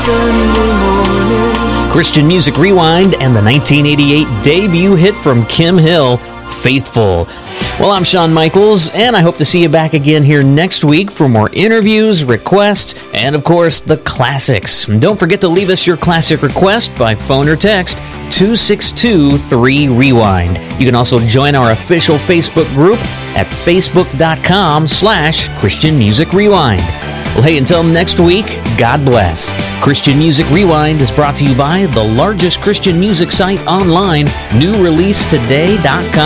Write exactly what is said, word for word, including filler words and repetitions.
Sunday morning. Christian Music Rewind and the nineteen eighty-eight debut hit from Kim Hill, Faithful. Well, I'm Shawn Michaels, and I hope to see you back again here next week for more interviews, requests, and of course, the classics. And don't forget to leave us your classic request by phone or text two six two three rewind. You can also join our official Facebook group at facebook.com slash Christian Music Rewind. Well, hey, until next week, God bless. Christian Music Rewind is brought to you by the largest Christian music site online, new release today dot com.